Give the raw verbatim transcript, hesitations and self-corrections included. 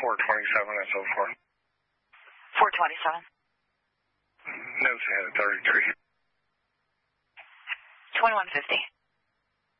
four twenty-seven, that's oh four. four twenty-seven. No, Santa thirty-three. twenty-one fifty.